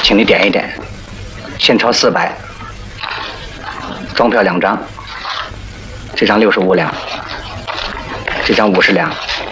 请你点一点，现钞400，装票2张，这张65两，这张50两。